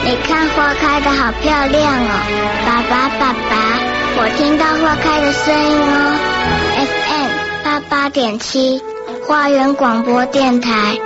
你看花开得好漂亮哦，爸爸爸爸，我听到花开的声音哦。FM88.7，花园广播电台。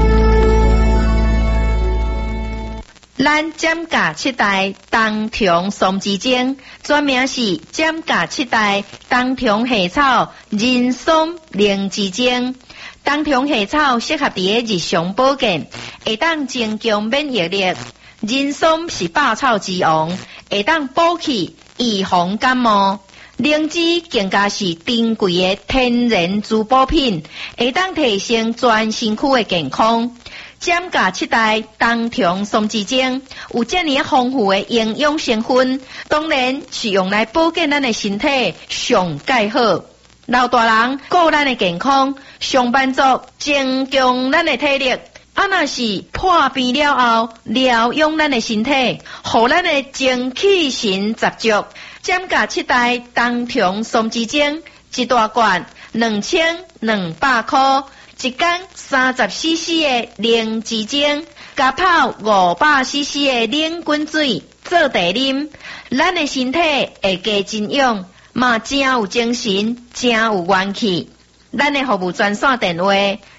咱减价7代冬虫松枝精，专名是减价7代冬虫夏草人参灵芝精。冬虫夏草适合伫日常保健，会当增强免疫力。人参是百草之王，会当补气预防感冒。灵芝更加是珍贵的天然滋补品，会当提升全身躯的健康。减价7代冬虫松枝精有这么丰富的营养成分，当然是用来保健咱的身体上介好。老大人顾咱的健康，上班族增强咱的体力。若是破病了后，疗养咱的身体，互咱的精气神十足。减价7代冬虫松枝精一大罐2200块。一天30cc 的灵芝精，加泡500cc 的冷滚水做茶啉，咱的身体会加真养，嘛真有精神，真有元气。咱的服务专线电话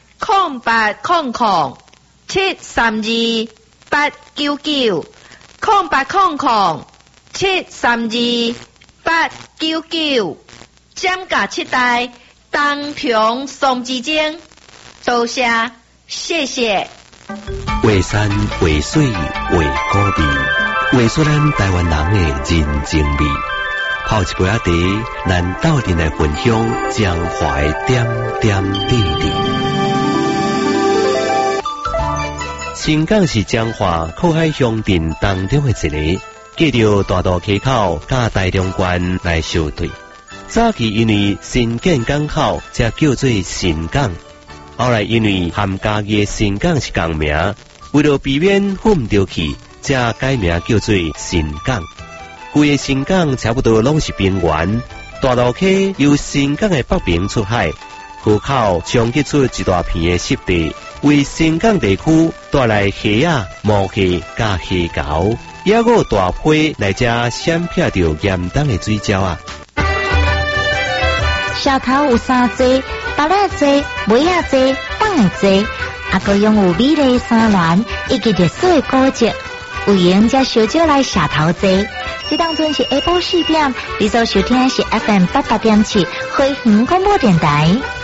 0800-732-899，0800-732-899，减价7代冬虫松枝精。多谢，谢谢。 画山画水画古味，画出咱台湾人的人情味。泡一杯茶，咱斗阵来分享江华的点点滴滴。新港是江华靠海乡镇当中的一个，记着大渡溪口甲台中县来相对。早期因为新建港口，才叫做新港。后来因为和家己的新港是共名，为了避免混着去，才改名叫做新港。规个新港差不多拢是平原，大渡溪由新港的北边出海，河口冲击出一大片的湿地，为新港地区带来虾啊、毛蟹加虾膏，野果大批来遮闪撇着严重的水鸟啊！ 小头有三只。巴拉节、尾亚节、放节，还个拥有美丽山峦以及热水古迹，有闲才小酒来下头节。这当中是下晡4点，你所收听的是 FM88.7 花园广播电台。